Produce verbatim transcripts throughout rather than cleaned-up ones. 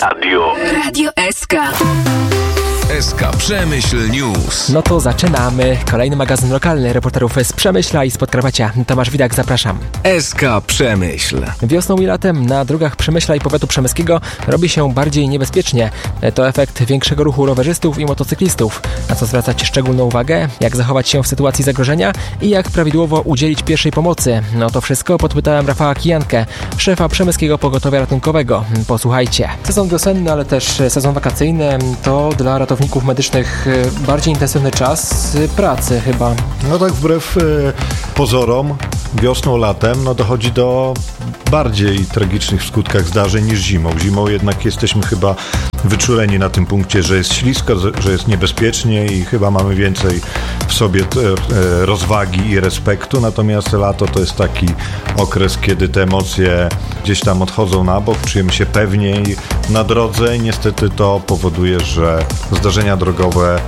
Radio. Radio S K. S K Przemyśl News. No to zaczynamy. Kolejny magazyn lokalny reporterów z Przemyśla i z Podkarpacia. Tomasz Widak, zapraszam. S K Przemyśl. Wiosną i latem na drogach Przemyśla i powiatu przemyskiego robi się bardziej niebezpiecznie. To efekt większego ruchu rowerzystów i motocyklistów. Na co zwracać szczególną uwagę? Jak zachować się w sytuacji zagrożenia? I jak prawidłowo udzielić pierwszej pomocy? No to wszystko podpytałem Rafała Kijankę, szefa Przemyskiego Pogotowia Ratunkowego. Posłuchajcie. Sezon wiosenny, ale też sezon wakacyjny to dla ratowników medycznych bardziej intensywny czas pracy chyba. No tak wbrew y, pozorom wiosną, latem no dochodzi do bardziej tragicznych w skutkach zdarzeń niż zimą. Zimą jednak jesteśmy chyba wyczuleni na tym punkcie, że jest ślisko, że jest niebezpiecznie i chyba mamy więcej w sobie t, e, rozwagi i respektu, natomiast lato to jest taki okres, kiedy te emocje gdzieś tam odchodzą na bok, czujemy się pewniej na drodze i niestety to powoduje, że zdarzenia drogowe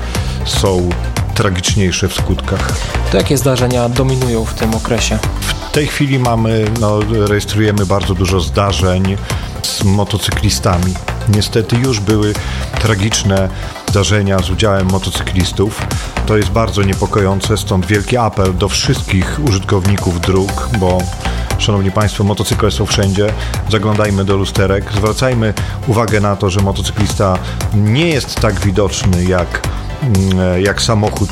są tragiczniejsze w skutkach. To jakie zdarzenia dominują w tym okresie? W tej chwili mamy, no, rejestrujemy bardzo dużo zdarzeń z motocyklistami. Niestety już były tragiczne zdarzenia z udziałem motocyklistów. To jest bardzo niepokojące, stąd wielki apel do wszystkich użytkowników dróg, bo szanowni Państwo, motocykle są wszędzie. Zaglądajmy do lusterek, zwracajmy uwagę na to, że motocyklista nie jest tak widoczny jak jak samochód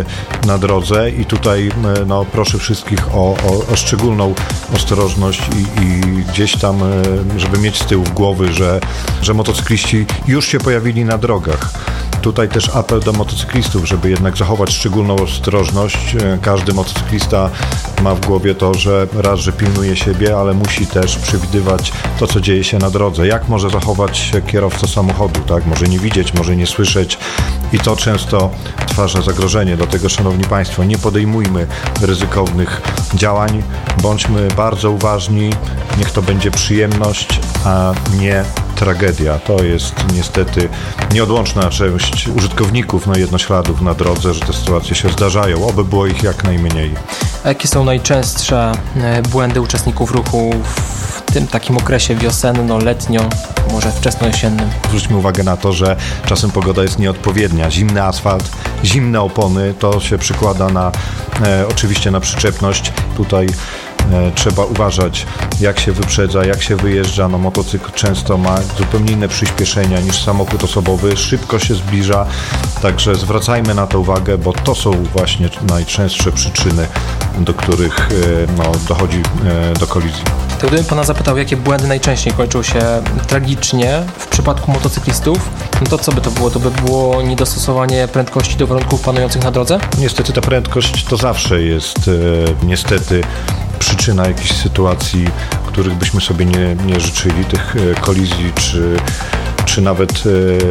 na drodze i tutaj no, proszę wszystkich o, o, o szczególną ostrożność i, i gdzieś tam, żeby mieć z tyłu głowy, że, że motocykliści już się pojawili na drogach. Tutaj też apel do motocyklistów, żeby jednak zachować szczególną ostrożność. Każdy motocyklista ma w głowie to, że raz, że pilnuje siebie, ale musi też przewidywać to, co dzieje się na drodze. Jak może zachować się kierowca samochodu, tak? Może nie widzieć, może nie słyszeć i to często stwarza zagrożenie. Dlatego, szanowni Państwo, nie podejmujmy ryzykownych działań, bądźmy bardzo uważni, niech to będzie przyjemność, a nie tragedia. To jest niestety nieodłączna część użytkowników no, jednośladów na drodze, że te sytuacje się zdarzają. Oby było ich jak najmniej. A jakie są najczęstsze błędy uczestników ruchu w tym takim okresie wiosenno-letnio, może wczesnojesiennym? Zwróćmy uwagę na to, że czasem pogoda jest nieodpowiednia. Zimny asfalt, zimne opony, to się przykłada na e, oczywiście na przyczepność. Tutaj trzeba uważać, jak się wyprzedza, jak się wyjeżdża. No, motocykl często ma zupełnie inne przyspieszenia niż samochód osobowy, szybko się zbliża, także zwracajmy na to uwagę, bo to są właśnie najczęstsze przyczyny, do których no, dochodzi do kolizji. To gdybym Pana zapytał, jakie błędy najczęściej kończą się tragicznie w przypadku motocyklistów, no to co by to było? To by było niedostosowanie prędkości do warunków panujących na drodze? Niestety ta prędkość to zawsze jest e, niestety przyczyna jakichś sytuacji, których byśmy sobie nie, nie życzyli, tych e, kolizji czy, czy nawet e,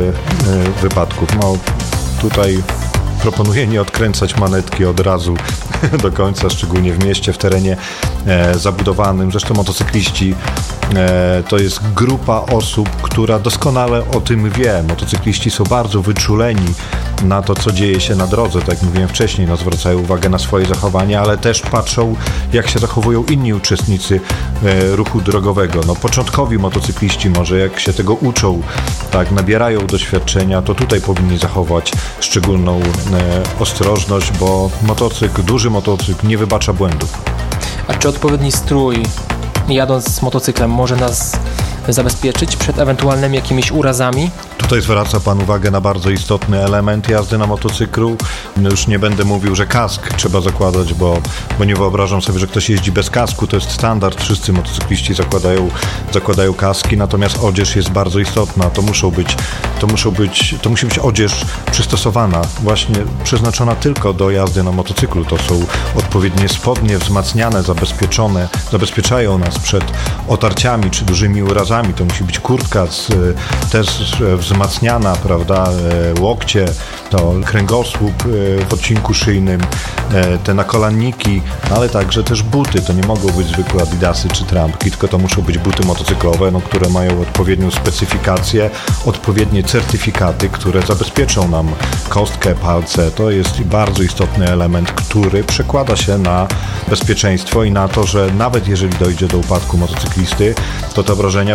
e, wypadków. No tutaj proponuję nie odkręcać manetki od razu do końca, szczególnie w mieście, w terenie e, zabudowanym. Zresztą motocykliści e, to jest grupa osób, która doskonale o tym wie. Motocykliści są bardzo wyczuleni na to, co dzieje się na drodze. Tak jak mówiłem wcześniej, no, zwracają uwagę na swoje zachowania, ale też patrzą, jak się zachowują inni uczestnicy e, ruchu drogowego. No, początkowi motocykliści może, jak się tego uczą, tak, nabierają doświadczenia, to tutaj powinni zachować szczególną e, ostrożność, bo motocykl, duży motocykl nie wybacza błędów. A czy odpowiedni strój jadąc z motocyklem może nas zabezpieczyć przed ewentualnymi jakimiś urazami? Tutaj zwraca Pan uwagę na bardzo istotny element jazdy na motocyklu. Już nie będę mówił, że kask trzeba zakładać, bo, bo nie wyobrażam sobie, że ktoś jeździ bez kasku. To jest standard. Wszyscy motocykliści zakładają, zakładają kaski, natomiast odzież jest bardzo istotna. To muszą być, to muszą być, to musi być odzież przystosowana, właśnie przeznaczona tylko do jazdy na motocyklu. To są odpowiednie spodnie wzmacniane, zabezpieczone, zabezpieczają nas przed otarciami czy dużymi urazami. To musi być kurtka z, też wzmacniana, prawda, łokcie, to kręgosłup w odcinku szyjnym, te nakolanniki, ale także też buty. To nie mogą być zwykłe adidasy czy trampki, tylko to muszą być buty motocyklowe, no, które mają odpowiednią specyfikację, odpowiednie certyfikaty, które zabezpieczą nam kostkę, palce. To jest bardzo istotny element, który przekłada się na bezpieczeństwo i na to, że nawet jeżeli dojdzie do upadku motocyklisty, to te obrażenia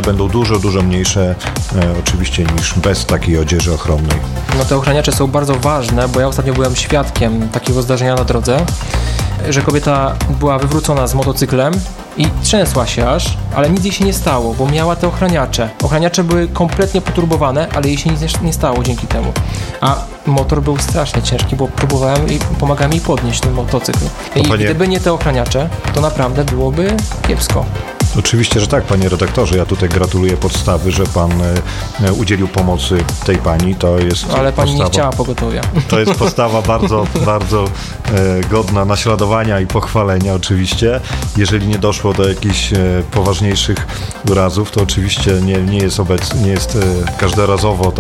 będą dużo, dużo mniejsze e, oczywiście niż bez takiej odzieży ochronnej. No te ochraniacze są bardzo ważne, bo ja ostatnio byłem świadkiem takiego zdarzenia na drodze, że kobieta była wywrócona z motocyklem i trzęsła się aż, ale nic jej się nie stało, bo miała te ochraniacze. Ochraniacze były kompletnie poturbowane, ale jej się nic nie stało dzięki temu. A motor był strasznie ciężki, bo próbowałem i pomagałem jej podnieść ten motocykl. I panie... gdyby nie te ochraniacze, to naprawdę byłoby kiepsko. Oczywiście, że tak, panie redaktorze. Ja tutaj gratuluję podstawy, że pan e, udzielił pomocy tej pani. To jest Ale pani postawa, nie chciała pogotowia. To jest postawa bardzo, bardzo e, godna naśladowania i pochwalenia oczywiście. Jeżeli nie doszło do jakichś e, poważniejszych urazów, to oczywiście nie, nie jest obecny, nie jest e, każdorazowo